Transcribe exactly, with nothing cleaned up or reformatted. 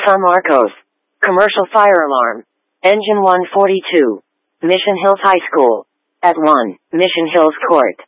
San Marcos. Commercial fire alarm. Engine one forty-two. Mission Hills High School. At one, Mission Hills Court.